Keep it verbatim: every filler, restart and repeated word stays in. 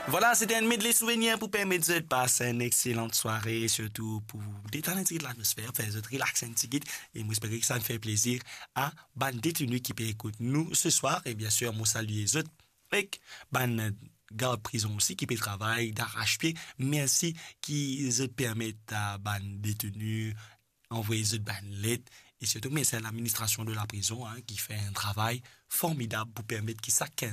Voilà, c'était un medley souvenir pour permettre de passer une excellente soirée, surtout pour détendre un petit peu l'atmosphère, faire de relaxer un petit peu. Et moi, j'espère que ça me fait plaisir à ban détenus qui peut écouter nous ce soir. Et bien sûr, moi, saluer les autres. Et ban garde prison aussi qui peut travailler d'arrache-pied. Merci qui se permettent à ban détenus envoyer des ban lettres. Et surtout, mais c'est l'administration de la prison hein, qui fait un travail formidable pour permettre qu'ils ça